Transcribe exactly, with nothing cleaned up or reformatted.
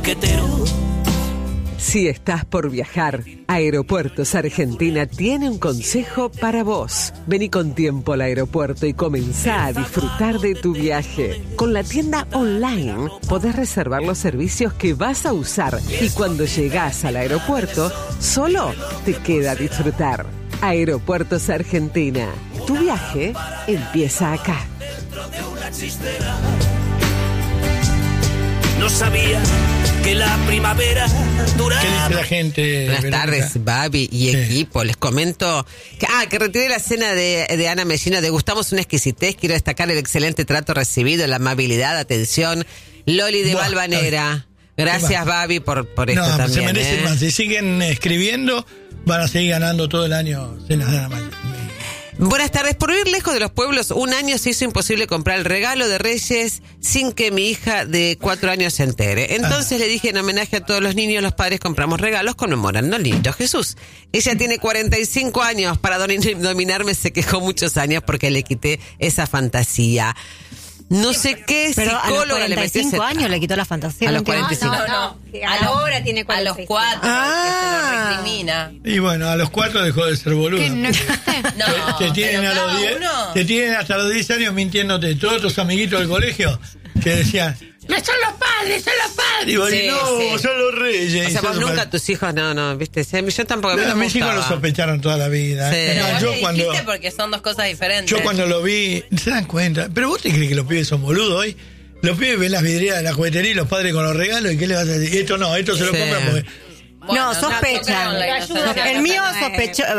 banquetero. Si estás por viajar, Aeropuertos Argentina tiene un consejo para vos. Vení con tiempo al aeropuerto y comenzá a disfrutar de tu viaje. Con la tienda online podés reservar los servicios que vas a usar y cuando llegás al aeropuerto, solo te queda disfrutar. Aeropuertos Argentina. Tu viaje empieza acá. No sabía que la primavera duraba. ¿Qué dice la gente? Buenas Verónica? tardes, Babi y Sí. equipo. Les comento que, ah, que retiré la cena de, de Ana Mellino. Degustamos una exquisitez. Quiero destacar el excelente trato recibido, la amabilidad, atención. Loli de Buah, Valvanera. Gracias, Babi, por, por esto No, también. se merecen ¿eh? más. Si siguen escribiendo, van a seguir ganando todo el año cenas de Ana María. Buenas tardes. Por vivir lejos de los pueblos, un año se hizo imposible comprar el regalo de Reyes sin que mi hija de cuatro años se entere. Entonces ah. le dije, en homenaje a todos los niños, los padres compramos regalos conmemorando al niño Jesús. Ella tiene cuarenta y cinco años. Para dominarme se quejó muchos años porque le quité esa fantasía. No sé qué pero psicóloga a los cuarenta y cinco años le quitó la fantasía. A los no cuarenta y cinco. No, no, no. Ahora tiene cuarenta y cinco. A los cuatro, Ah. que se lo recrimina. Y bueno, a los cuatro dejó de ser boludo. ¿Qué no existe? No, te, te tienen pero a los cada diez, uno- te tienen hasta los diez años mintiéndote. Todos tus amiguitos del colegio que decían, no son los padres, son los padres. Y vos Sí, decís, no, sí. son los reyes. O Y sea, son vos los nunca padres. tus hijos, no, no, viste. Yo tampoco. a mí No, no me mis hijos lo gustaba. sospecharon toda la vida. Sí. Es Pero más, vos yo le cuando, dijiste porque son dos cosas diferentes. yo cuando lo vi, se dan cuenta. Pero vos te crees que los pibes son boludos hoy. Los pibes ven las vidrieras de la juguetería y los padres con los regalos. ¿Y qué le vas a decir? Esto no, esto se lo Sí. compran porque. Bueno, no, sospechan. tocaron la inocencia El mío de Satanás. sospechó.